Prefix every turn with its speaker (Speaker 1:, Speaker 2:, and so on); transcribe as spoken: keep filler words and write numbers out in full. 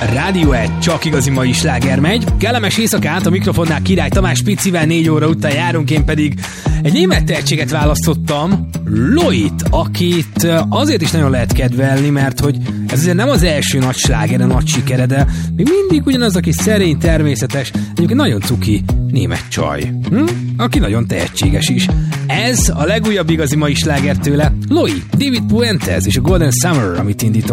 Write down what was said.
Speaker 1: Rádió egy, csak igazi mai sláger megy. Kellemes éjszakát, a mikrofonnál Király Tamás Picivel, négy óra után járunk, én pedig egy német tehetséget választottam, Loit, akit azért is nagyon lehet kedvelni, mert hogy ez azért nem az első nagy slágere, nagy sikere, de még mindig ugyanaz, aki szerény, természetes, egyébként nagyon cuki német csaj, hm? Aki nagyon tehetséges is. Ez a legújabb igazi mai sláger tőle, Loi, David Puentes és a Golden Summer, amit indítok